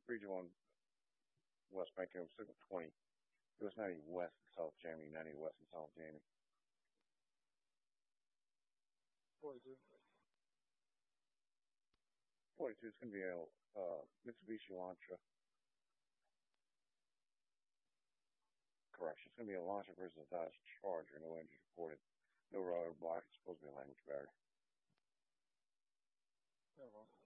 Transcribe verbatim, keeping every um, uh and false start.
Region one, West Bank, Signal twenty. U S ninety West and South Jamie, ninety West and South Jamie. forty-two. forty-two is going to be a uh, Mitsubishi Elantra. Correction, it's going to be a Elantra versus a Dodge Charger. No engine reported. No roller block. It's supposed to be a language barrier. Yeah, well.